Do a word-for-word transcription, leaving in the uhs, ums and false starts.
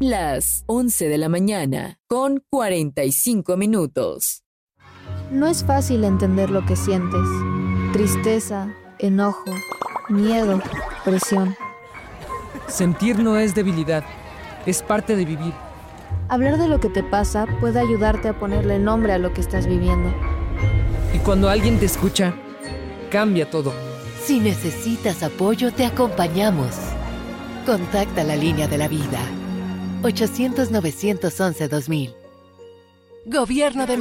Las once de la mañana, con cuarenta y cinco minutos. No es fácil entender lo que sientes. Tristeza, enojo, miedo, presión. Sentir no es debilidad, es parte de vivir. Hablar de lo que te pasa puede ayudarte a ponerle nombre a lo que estás viviendo. Y cuando alguien te escucha, cambia todo. Si necesitas apoyo, te acompañamos. Contacta la línea de la vida. ochocientos, novecientos once, dos mil. Gobierno de